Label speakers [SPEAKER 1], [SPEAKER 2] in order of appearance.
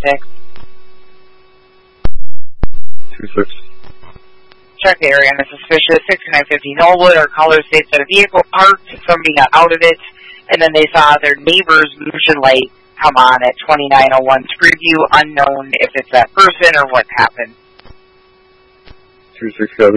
[SPEAKER 1] 2-6.
[SPEAKER 2] 2-6.
[SPEAKER 1] Check the area on a suspicious 6950 Knollwood. Our caller states that a vehicle parked, somebody got out of it, and then they saw their neighbor's motion light come on at 2901 Spreeview. Unknown if it's that person or what happened.
[SPEAKER 2] 2-6,